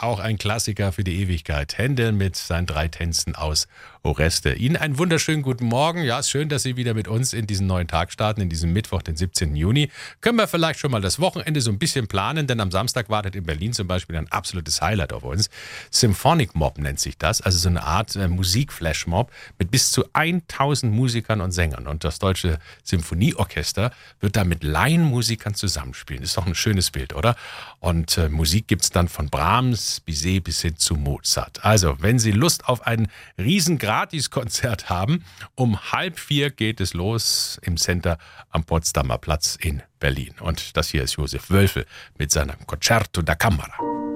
auch ein Klassiker für die Ewigkeit. Händel mit seinen 3 Tänzen aus Oreste. Ihnen einen wunderschönen guten Morgen. Ja, ist schön, dass Sie wieder mit uns in diesen neuen Tag starten, in diesem Mittwoch, den 17. Juni. Können wir vielleicht schon mal das Wochenende so ein bisschen planen, denn am Samstag wartet in Berlin zum Beispiel ein absolutes Highlight auf uns. Symphonic Mob nennt sich das, also so eine Art Musikflashmob mit bis zu 1000 Musikern und Sängern. Und das Deutsche Symphonieorchester wird da mit Laienmusikern zusammenspielen. Ist doch ein schönes Bild, oder? Und Musik gibt es dann von Brahms, Bizet bis hin zu Mozart. Also, wenn Sie Lust auf ein riesen Gratiskonzert haben, um 3:30 geht es los im Center am Potsdamer Platz in Berlin. Und das hier ist Josef Wölfel mit seinem Concerto da Camera.